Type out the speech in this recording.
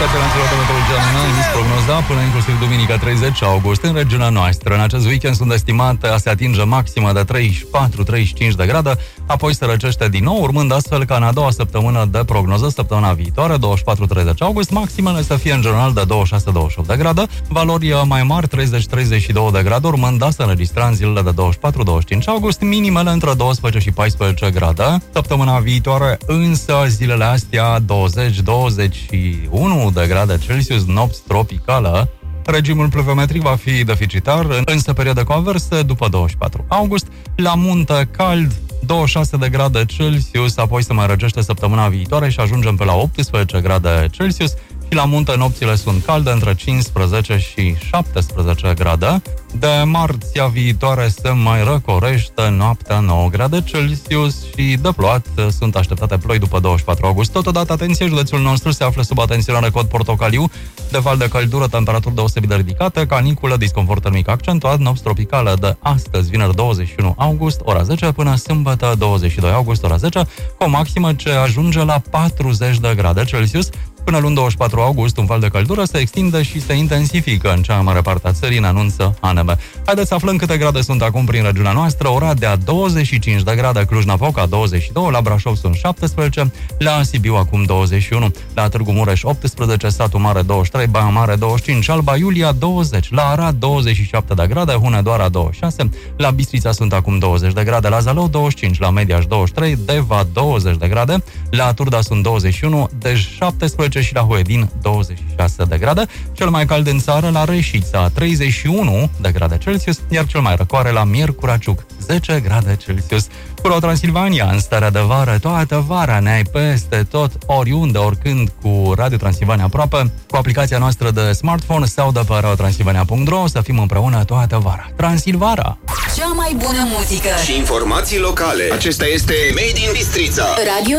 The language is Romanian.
Stația Națională de Meteorologie a emis prognoza până inclusiv duminica 30 august în regiunea noastră. În acest weekend sunt estimate a se atinge maxima de 34-35 de grade, apoi se răcește din nou, urmând astfel ca în a doua săptămână de prognoză, săptămâna viitoare, 24-30 august, maximele să fie în general de 26-28 de grade, valori mai mari, 30-32 de grade, urmând a se înregistra în zilele de 24-25 august, minimele între 12 și 14 grade. Săptămâna viitoare, însă, zilele astea 20-21 de grade Celsius, nopți tropicală. Regimul pluviometric va fi deficitar, însă perioada conversă după 24 august. La munte cald, 26 de grade Celsius, apoi se mai răcește săptămâna viitoare și ajungem pe la 18 grade Celsius. Și la munte nopțile sunt calde, între 15 și 17 grade. De marțea viitoare se mai răcorește, noaptea 9 grade Celsius și de plouat sunt așteptate ploi după 24 august. Totodată, atenție, județul nostru se află sub atenționare cod portocaliu, de val de căldură, temperaturi deosebit de ridicate, caniculă, disconfort termic accentuat, nopți tropicale de astăzi, vineri 21 august, ora 10, până sâmbătă 22 august, ora 10, cu o maximă ce ajunge la 40 de grade Celsius. Până luni 24 august, un val de căldură se extinde și se intensifică în cea mai mare parte a țării, ne anunță ANM. Haideți să aflăm câte grade sunt acum prin regiunea noastră. Oradea 25 de grade, Cluj-Napoca 22, la Brașov sunt 17, la Sibiu acum 21, la Târgu Mureș 18, Satu Mare 23, Baia Mare 25, Alba Iulia 20, la Arad 27 de grade, Hunedoara 26, la Bistrița sunt acum 20 de grade, la Zalău 25, la Mediaș 23, Deva 20 de grade, la Turda sunt 21, Dej 17 și la Huedin 26 de grade. Cel mai cald în țară la Reșița 31 de grade Celsius, iar cel mai răcoare la Miercura Ciuc 10 grade Celsius. Pro Transilvania, în starea de vară, toată vara ne-ai peste tot, oriunde, oricând, cu Radio Transilvania aproape, cu aplicația noastră de smartphone sau de pe radiotransilvania.ro, să fim împreună toată vara. Transilvara! Cea mai bună muzică și informații locale. Acesta este Made in Bistrița. Radio